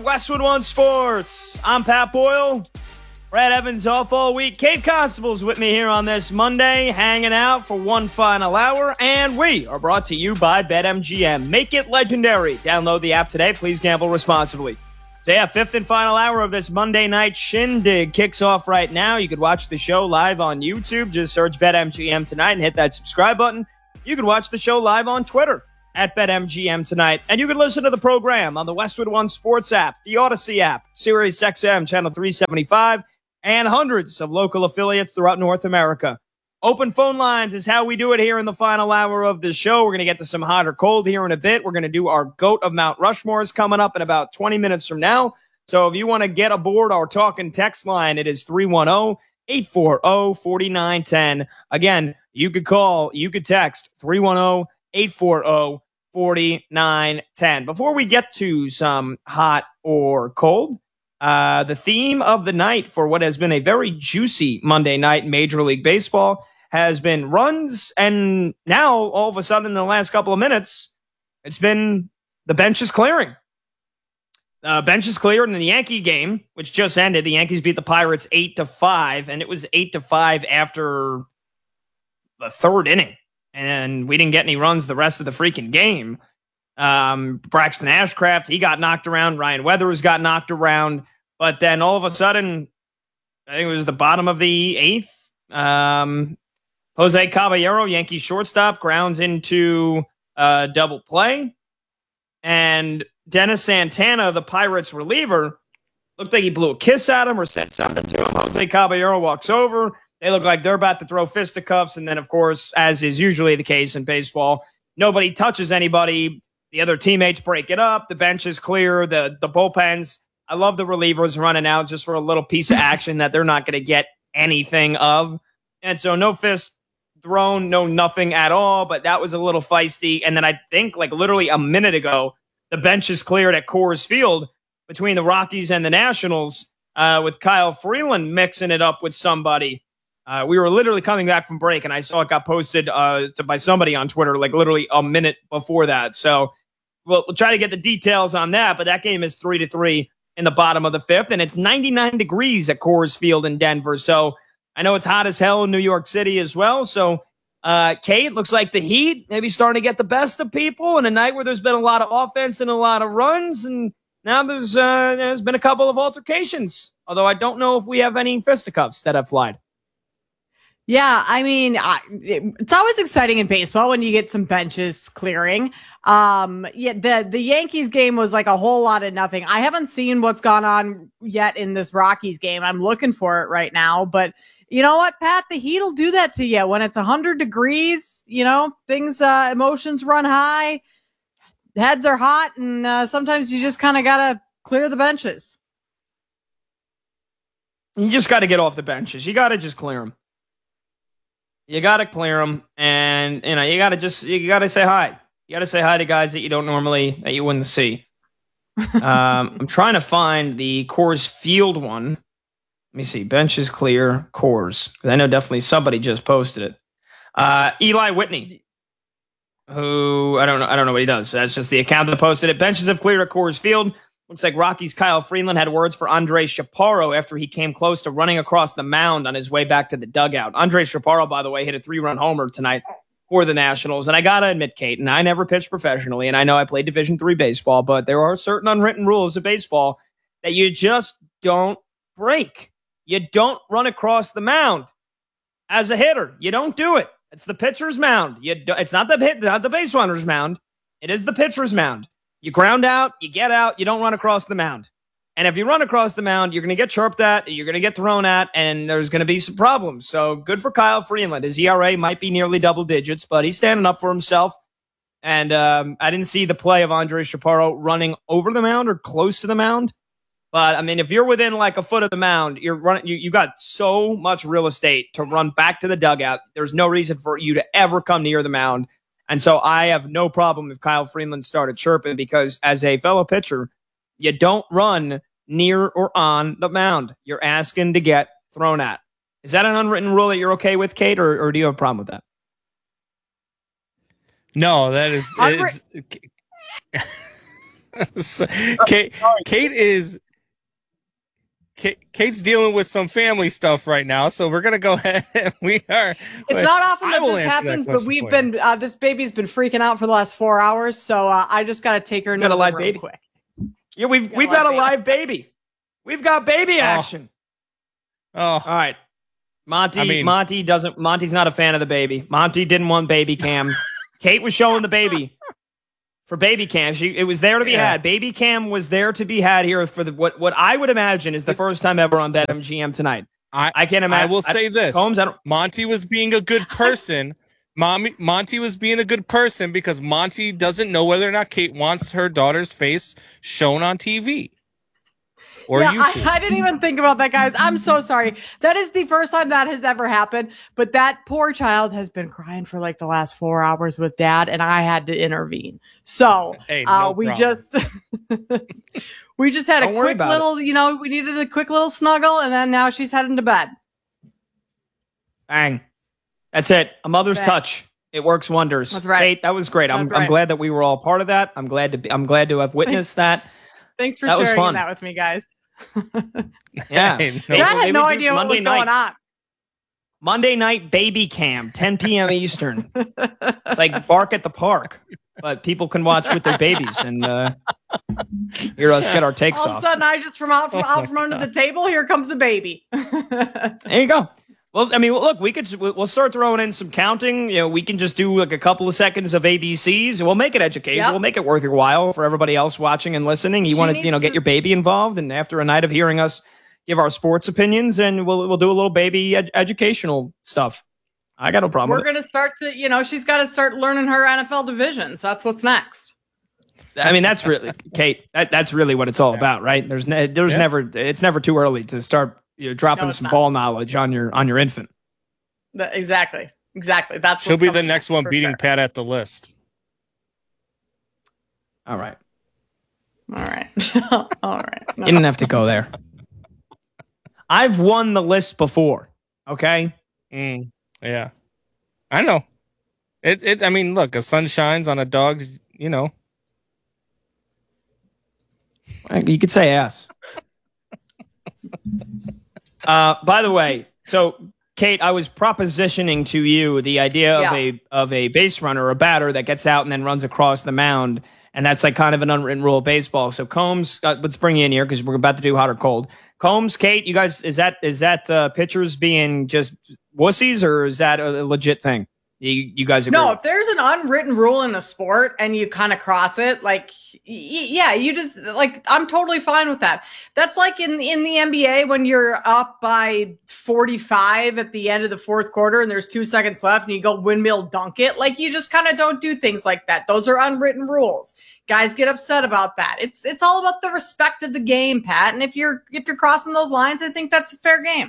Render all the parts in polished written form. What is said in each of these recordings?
Westwood One Sports. I'm Pat Boyle. Brad Evans off all week. Kate Constable's with me here on this Monday, hanging out for one final hour. And we are brought to you by BetMGM. Make it legendary. Download the app today. Please gamble responsibly. So yeah, fifth and final hour of this Monday night shindig kicks off right now. You could watch the show live on YouTube. Just search BetMGM tonight and hit that subscribe button. You could watch the show live on Twitter at BetMGM tonight. And you can listen to the program on the Westwood One Sports app, the Odyssey app, Sirius XM, Channel 375, and hundreds of local affiliates throughout North America. Open phone lines is how we do it here in the final hour of the show. We're going to get to some hot or cold here in a bit. We're going to do our GOAT of Mount Rushmore's coming up in about 20 minutes from now. So if you want to get aboard our talking text line, it is 310-840-4910. Again, you could call, you could text 310-840-4910. Before we get to some hot or cold, the theme of the night for what has been a very juicy Monday night in Major League Baseball has been runs, and now, all of a sudden, in the last couple of minutes, it's been the bench is clearing. Bench is cleared in the Yankee game, which just ended. The Yankees beat the Pirates 8-5, and it was 8-5 after the third inning, and we didn't get any runs the rest of the freaking game. Braxton Ashcraft, he got knocked around. Ryan Weathers got knocked around. But then all of a sudden, I think it was the bottom of the eighth. Jose Caballero, Yankee shortstop, grounds into double play. And Dennis Santana, the Pirates reliever, looked like he blew a kiss at him or said something to him. Jose Caballero walks over. They look like they're about to throw fisticuffs. And then, of course, as is usually the case in baseball, nobody touches anybody. The other teammates break it up. The bench is clear. The bullpens. I love the relievers running out just for a little piece of action that they're not going to get anything of. And so no fist thrown, no nothing at all, but that was a little feisty. And then I think like literally a minute ago, the bench is cleared at Coors Field between the Rockies and the Nationals with Kyle Freeland mixing it up with somebody. We were literally coming back from break, and I saw it got posted by somebody on Twitter like literally a minute before that. So we'll try to get the details on that, but that game is 3-3 in the bottom of the fifth, and it's 99 degrees at Coors Field in Denver. So I know it's hot as hell in New York City as well. So, Kate, looks like the Heat maybe starting to get the best of people in a night where there's been a lot of offense and a lot of runs, and now there's been a couple of altercations, although I don't know if we have any fisticuffs that have flied. Yeah, I mean, it's always exciting in baseball when you get some benches clearing. The Yankees game was like a whole lot of nothing. I haven't seen what's gone on yet in this Rockies game. I'm looking for it right now, but you know what, Pat? The Heat will do that to you when it's 100 degrees. You know, things, emotions run high, heads are hot, and sometimes you just kind of gotta clear the benches. You just got to get off the benches. You got to just clear them. You got to clear them, and you got to say hi. You got to say hi to guys that you wouldn't see. I'm trying to find the Coors Field one. Let me see. Benches clear Coors, because I know definitely somebody just posted it. Eli Whitney, who I don't know what he does. That's just the account that posted it. Benches have cleared at Coors Field. Looks like Rockies' Kyle Freeland had words for Andres Chaparro after he came close to running across the mound on his way back to the dugout. Andres Chaparro, by the way, hit a 3-run homer tonight for the Nationals. And I got to admit, Kate, and I never pitched professionally, and I know I played Division III baseball, but there are certain unwritten rules of baseball that you just don't break. You don't run across the mound as a hitter. You don't do it. It's the pitcher's mound. It's not the base runner's mound. It is the pitcher's mound. You ground out, you get out, you don't run across the mound. And if you run across the mound, you're going to get chirped at, you're going to get thrown at, and there's going to be some problems. So good for Kyle Freeland. His ERA might be nearly double digits, but he's standing up for himself. And I didn't see the play of Andres Chaparro running over the mound or close to the mound. But, I mean, if you're within like a foot of the mound, you got so much real estate to run back to the dugout. There's no reason for you to ever come near the mound. And so I have no problem if Kyle Freeland started chirping, because as a fellow pitcher, you don't run near or on the mound. You're asking to get thrown at. Is that an unwritten rule that you're okay with, Kate, or do you have a problem with that? No, that is... So, Kate's dealing with some family stuff right now, so we're gonna go ahead. It's not often that this happens, but we've been this baby's been freaking out for the last 4 hours, so I just got to take her into the room baby quick. Yeah, we've got a live baby. We've got baby action. Oh, all right. Monty's not a fan of the baby. Monty didn't want baby cam. Kate was showing the baby for baby cam. It was there to be had. Baby cam was there to be had here for what I would imagine is the first time ever on BetMGM tonight. I can't imagine. I will say this. Holmes, Monty was being a good person. Monty was being a good person because Monty doesn't know whether or not Kate wants her daughter's face shown on TV. Or YouTube. I didn't even think about that, guys. I'm so sorry. That is the first time that has ever happened. But that poor child has been crying for like the last 4 hours with dad, and I had to intervene. So we just had a quick little, we needed a quick little snuggle, and then now she's heading to bed. Bang. That's it. A mother's touch. It works wonders. That's right. Kate, that was great. I'm glad that we were all part of that. I'm glad to have witnessed that. Thanks for sharing that with me, guys. Yeah. Dad had no idea what was going on. Monday night baby cam, 10 p.m. Eastern. It's like Bark at the Park, but people can watch with their babies and hear us get our takes off. All of a sudden, I just from under the table, here comes the baby. There you go. Well, I mean, look, we'll start throwing in some counting. We can just do like a couple of seconds of ABCs. We'll make it educational. Yep. We'll make it worth your while for everybody else watching and listening. You want to, get your baby involved, and after a night of hearing us give our sports opinions, and we'll do a little baby educational stuff. I got no problem. We're gonna start to, she's got to start learning her NFL divisions. That's what's next. I mean, that's really Kate. That's really what it's all about, right? It's never too early to start. You're dropping some ball knowledge on your infant. Exactly. That's she'll be the next one beating Pat at the list. All right. All right. No. You didn't have to go there. I've won the list before. Okay. Yeah. I know. I mean, look, a sun shines on a dog. You could say ass. By the way, so Kate, I was propositioning to you the idea of a base runner, a batter that gets out and then runs across the mound, and that's like kind of an unwritten rule of baseball. So Combs, let's bring you in here because we're about to do hot or cold. Combs, Kate, you guys, is that pitchers being just wussies, or is that a legit thing? You guys agree? No, if there's an unwritten rule in a sport and you kind of cross it, you just I'm totally fine with that. That's like in the NBA when you're up by 45 at the end of the fourth quarter and there's 2 seconds left and you go windmill dunk it. You just kind of don't do things like that. Those are unwritten rules. Guys get upset about that. It's all about the respect of the game, Pat. And if you're crossing those lines, I think that's a fair game.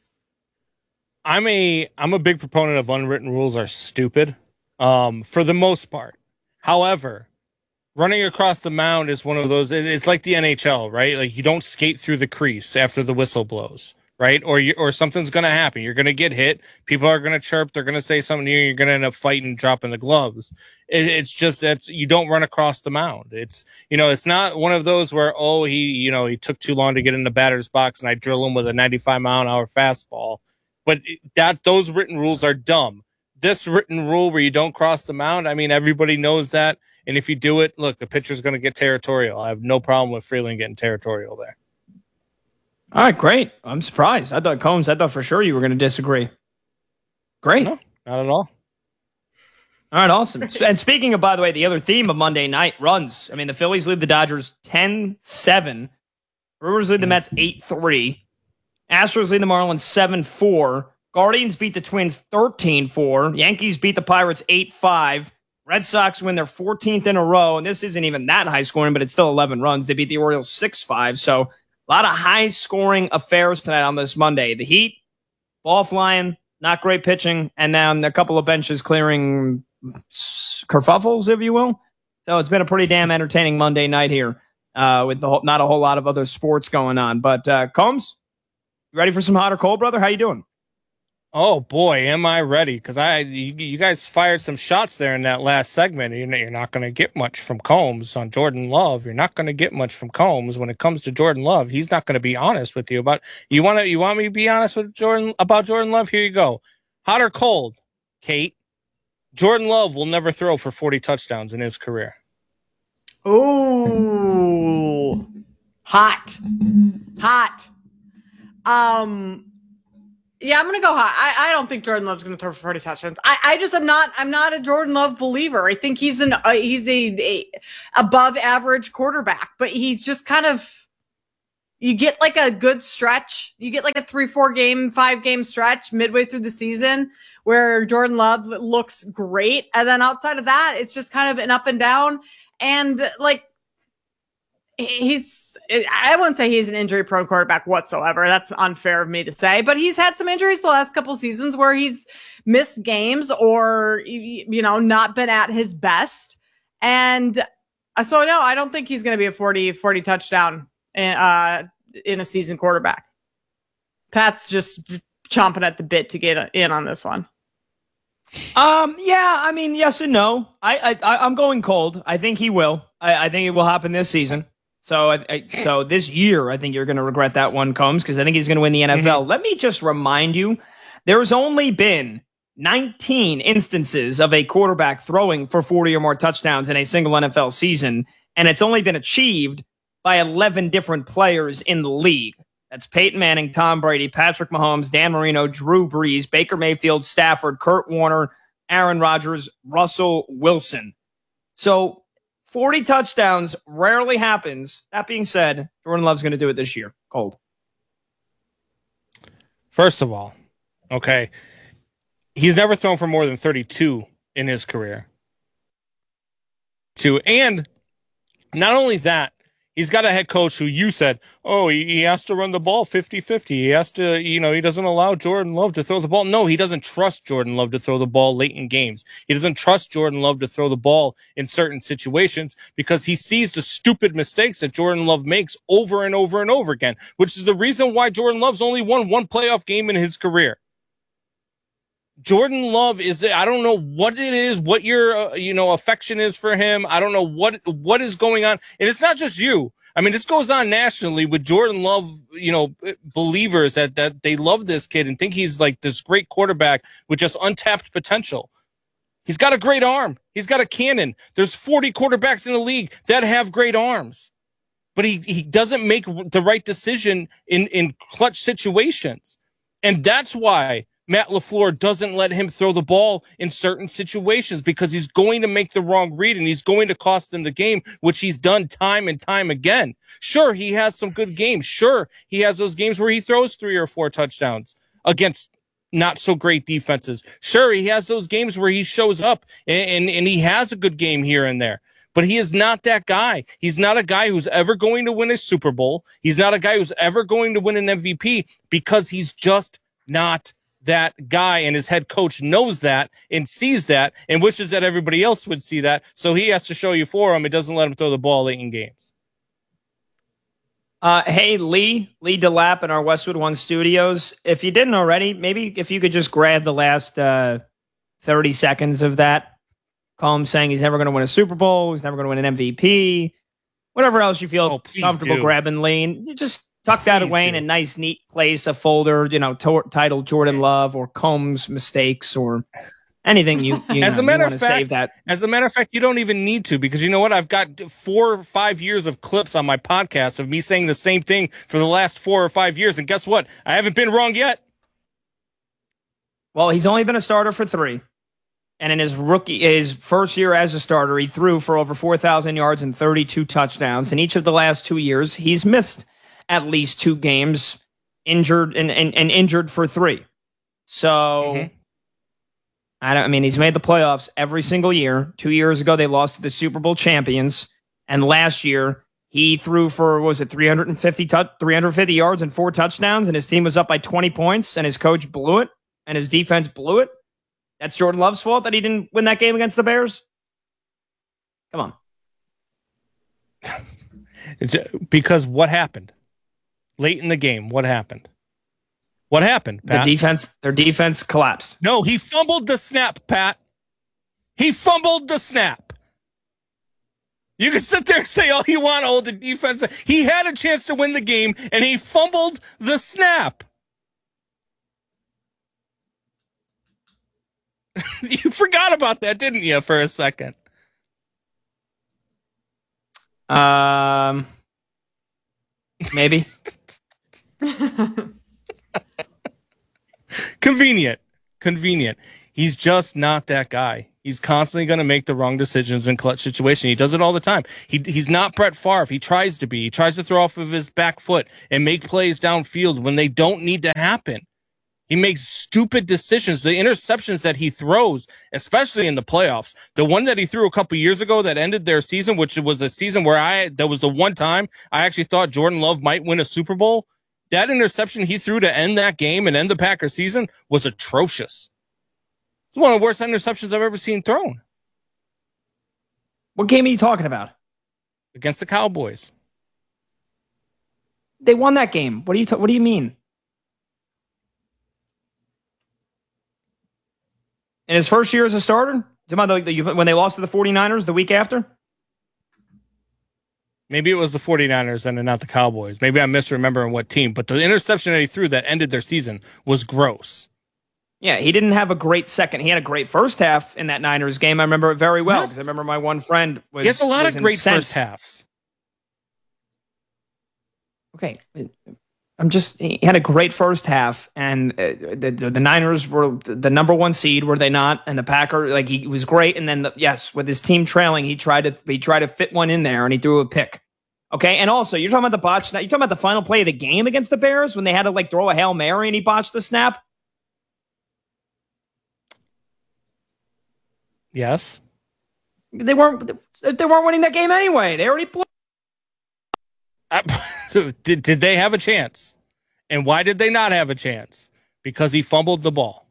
I'm a big proponent of unwritten rules are stupid, for the most part. However, running across the mound is one of those. It's like the NHL, right? Like you don't skate through the crease after the whistle blows, right? Or something's going to happen. You're going to get hit. People are going to chirp. They're going to say something to you. You're going to end up fighting, dropping the gloves. You don't run across the mound. It's not one of those where he took too long to get in the batter's box and I drill him with a 95-mile-an-hour fastball. But those written rules are dumb. This written rule where you don't cross the mound, I mean, everybody knows that. And if you do it, look, the pitcher's going to get territorial. I have no problem with Freeland getting territorial there. All right, great. I'm surprised. I thought for sure you were going to disagree. Great. No, not at all. All right, awesome. And speaking of, by the way, the other theme of Monday night runs. I mean, the Phillies lead the Dodgers 10-7. Brewers lead the Mets 8-3. Astros lead the Marlins 7-4. Guardians beat the Twins 13-4. Yankees beat the Pirates 8-5. Red Sox win their 14th in a row. And this isn't even that high scoring, but it's still 11 runs. They beat the Orioles 6-5. So a lot of high scoring affairs tonight on this Monday. The Heat, ball flying, not great pitching, and then a couple of benches clearing kerfuffles, if you will. So it's been a pretty damn entertaining Monday night here with not a whole lot of other sports going on. But Combs, you ready for some hot or cold, brother? How you doing? Oh boy, am I ready? Because you guys fired some shots there in that last segment. You're not going to get much from Combs on Jordan Love. You're not going to get much from Combs when it comes to Jordan Love. He's not going to be honest with you about. You want me to be honest with Jordan about Jordan Love? Here you go. Hot or cold, Kate? Jordan Love will never throw for 40 touchdowns in his career. Ooh, hot. Yeah, I'm gonna go hot. I don't think Jordan Love's gonna throw for 40 touchdowns. I'm not a Jordan Love believer. I think he's a above average quarterback, but he's just kind of, you get like a good stretch. You get like a 3-4 game, 5 game stretch midway through the season where Jordan Love looks great. And then outside of that, it's just kind of an up and down. And like, I wouldn't say he's an injury prone quarterback whatsoever. That's unfair of me to say, but he's had some injuries the last couple seasons where he's missed games or, not been at his best. And so, no, I don't think he's going to be a 40 touchdown in a season quarterback. Pat's just chomping at the bit to get in on this one. Yeah, I mean, yes and no. I'm going cold. I think he will. I think it will happen this season. So, so this year, I think you're going to regret that one, Combs, because I think he's going to win the NFL. Mm-hmm. Let me just remind you, there's only been 19 instances of a quarterback throwing for 40 or more touchdowns in a single NFL season, and it's only been achieved by 11 different players in the league. That's Peyton Manning, Tom Brady, Patrick Mahomes, Dan Marino, Drew Brees, Baker Mayfield, Stafford, Kurt Warner, Aaron Rodgers, Russell Wilson. So 40 touchdowns rarely happens. That being said, Jordan Love's going to do it this year. Cold. First of all, okay, he's never thrown for more than 32 in his career. And not only that, he's got a head coach who you said, he has to run the ball 50-50. He has to, he doesn't allow Jordan Love to throw the ball. No, he doesn't trust Jordan Love to throw the ball late in games. He doesn't trust Jordan Love to throw the ball in certain situations because he sees the stupid mistakes that Jordan Love makes over and over and over again, which is the reason why Jordan Love's only won one playoff game in his career. Jordan Love I don't know what it is, what your, affection is for him. I don't know what is going on. And it's not just you. I mean, this goes on nationally with Jordan Love, believers that they love this kid and think he's like this great quarterback with just untapped potential. He's got a great arm. He's got a cannon. There's 40 quarterbacks in the league that have great arms, but he doesn't make the right decision in clutch situations. And that's why Matt LaFleur doesn't let him throw the ball in certain situations, because he's going to make the wrong read and he's going to cost them the game, which he's done time and time again. Sure, he has some good games. Sure, he has those games where he throws 3 or 4 touchdowns against not so great defenses. Sure, he has those games where he shows up and he has a good game here and there. But he is not that guy. He's not a guy who's ever going to win a Super Bowl. He's not a guy who's ever going to win an MVP, because he's just not that guy, and his head coach knows that and sees that and wishes that everybody else would see that. So he has to show you for him. It doesn't let him throw the ball late in games. Hey, Lee DeLapp in our Westwood One studios. If you didn't already, maybe if you could just grab the last 30 seconds of that. Call him saying he's never going to win a Super Bowl. He's never going to win an MVP. Whatever else you feel comfortable grabbing, Lee. And you just tuck that away in a nice, neat place, a folder, titled Jordan Love or Combs mistakes or anything you as a matter of fact, save that. As a matter of fact, you don't even need to, because you know what? I've got 4 or 5 years of clips on my podcast of me saying the same thing for the last 4 or 5 years. And guess what? I haven't been wrong yet. Well, he's only been a starter for 3. And in his first year as a starter, he threw for over 4,000 yards and 32 touchdowns. In each of the last 2 years, he's missed at least 2 games, injured and injured for 3. So, he's made the playoffs every single year. 2 years ago, they lost to the Super Bowl champions. And last year, he threw for, 350 yards and 4 touchdowns, and his team was up by 20 points, and his coach blew it, and his defense blew it. That's Jordan Love's fault that he didn't win that game against the Bears? Come on. Because what happened? Late in the game, what happened? What happened, Pat? Their defense collapsed. No, he fumbled the snap, Pat. He fumbled the snap. You can sit there and say all you want, oh, the defense. He had a chance to win the game, and he fumbled the snap. You forgot about that, didn't you, for a second? Maybe. Convenient. He's just not that guy. He's constantly going to make the wrong decisions in clutch situation. He does it all the time. He's not Brett Favre. He tries to be. He tries to throw off of his back foot and make plays downfield when they don't need to happen. He makes stupid decisions. The interceptions that he throws, especially in the playoffs, the one that he threw a couple years ago that ended their season, which was a season where that was the one time I actually thought Jordan Love might win a Super Bowl. That interception he threw to end that game and end the Packers season was atrocious. It's one of the worst interceptions I've ever seen thrown. What game are you talking about? Against the Cowboys. They won that game. What do you mean? In his first year as a starter? When they lost to the 49ers the week after? Maybe it was the 49ers and not the Cowboys. Maybe I'm misremembering what team. But the interception that he threw that ended their season was gross. Yeah, he didn't have a great second. He had a great first half in that Niners game. I remember it very well because I remember my one friend was. He has a lot of great incensed. first halves. Okay, he had a great first half, and the Niners were the number one seed, were they not? And the Packers, he was great. And then with his team trailing, he tried to fit one in there, and he threw a pick. Okay, and also you're talking about the botch. You're talking about the final play of the game against the Bears when they had to throw a Hail Mary and he botched the snap. Yes, they weren't winning that game anyway. They already blew. Did they have a chance? And why did they not have a chance? Because he fumbled the ball.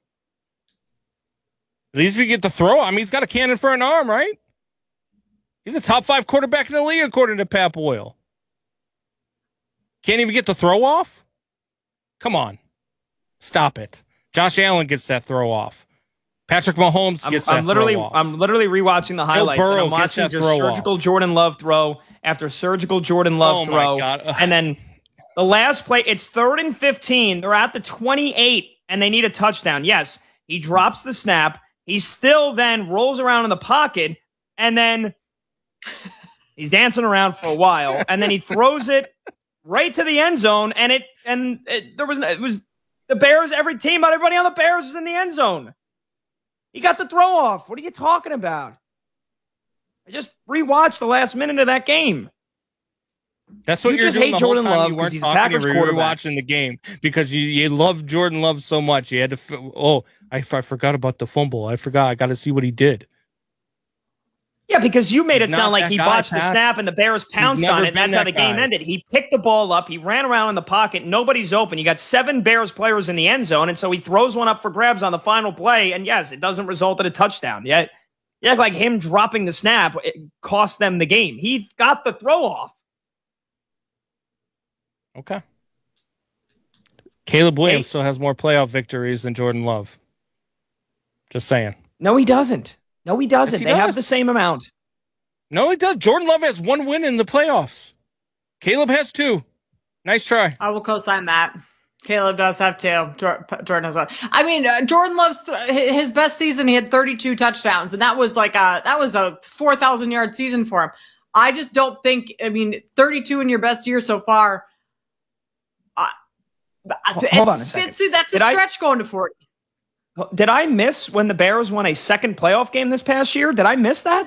At least if you get the throw, he's got a cannon for an arm, right? He's a top 5 quarterback in the league, according to Pat Boyle. Can't even get the throw off? Come on. Stop it. Josh Allen gets that throw off. Patrick Mahomes gets that throw off. I'm literally rewatching the highlights. Joe Burrow and I'm watching gets that just surgical off. Jordan Love throw after surgical Jordan Love throw. My God. And then the last play, it's 3rd and 15. They're at the 28, and they need a touchdown. Yes, he drops the snap. He still then rolls around in the pocket, and then he's dancing around for a while, and then he throws it right to the end zone, and it was the Bears. Everybody on the Bears was in the end zone. He got the throw off. What are you talking about? I just rewatched the last minute of that game. That's what you you're just doing hate the Jordan whole time. Love You weren't he's talking. Packers You were quarterback. watching the game because you love Jordan Love so much. You had to. I forgot about the fumble. I forgot. I got to see what he did. Yeah, because you made it sound like he botched Pat. the snap and the Bears pounced on it. And that's how the game ended. He picked the ball up. He ran around in the pocket. Nobody's open. You got 7 Bears players in the end zone. And so he throws one up for grabs on the final play. And yes, it doesn't result in a touchdown. Yet, like him dropping the snap, it cost them the game. He got the throw off. Okay. Caleb Williams still has more playoff victories than Jordan Love. Just saying. No, he doesn't. No, he doesn't. Yes, he they does. have the same amount. No, he does. Jordan Love has 1 win in the playoffs. Caleb has 2. Nice try. I will co-sign that. Caleb does have 2. Jordan has 1. I mean, Jordan Love's his best season. He had 32 touchdowns, and that was a 4,000-yard season for him. I just don't think. 32 in your best year so far. Hold on a second. That's a stretch going to 40. Did I miss when the Bears won a second playoff game this past year? Did I miss that?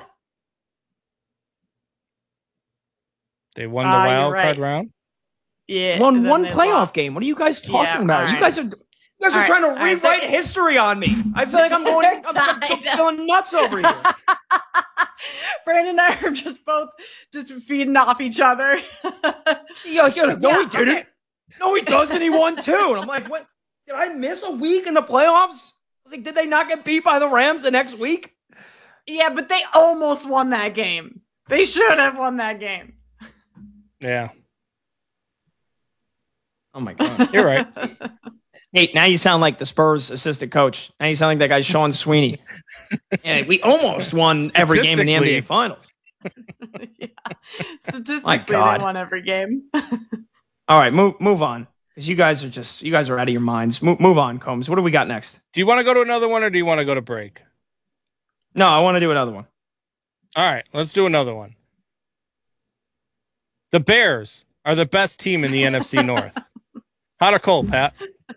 They won the wild card round. Yeah, won one playoff game. What are you guys talking about? Right. You guys are trying to rewrite history on me. I feel like I'm going nuts over here. Brandon and I are just feeding off each other. He didn't. No, he doesn't. He won 2. And I'm like, what? Did I miss a week in the playoffs? I was like, did they not get beat by the Rams the next week? Yeah, but they almost won that game. They should have won that game. Yeah. Oh my God. You're right. Hey, now you sound like the Spurs assistant coach. Now you sound like that guy Sean Sweeney. And we almost won every game in the NBA Finals. Yeah. Statistically, they won every game. All right, move on. Because you guys are out of your minds. Move on, Combs. What do we got next? Do you want to go to another one or do you want to go to break? No, I want to do another one. All right, let's do another one. The Bears are the best team in the NFC North. Hot or cold, Pat?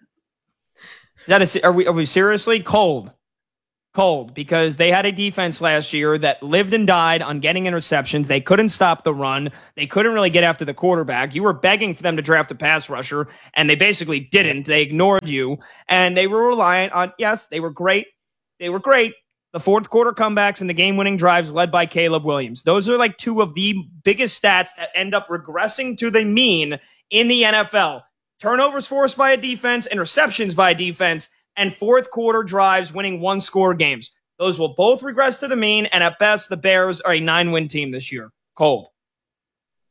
Are we seriously cold? Cold, because they had a defense last year that lived and died on getting interceptions. They couldn't stop the run. They couldn't really get after the quarterback. You were begging for them to draft a pass rusher, and they basically didn't. They ignored you, and they were reliant on, yes, they were great. They were great. The fourth quarter comebacks and the game-winning drives led by Caleb Williams. Those are like two of the biggest stats that end up regressing to the mean in the NFL. Turnovers forced by a defense, interceptions by a defense, and fourth quarter drives winning one-score games. Those will both regress to the mean, and at best, the Bears are a 9-win team this year. Cold.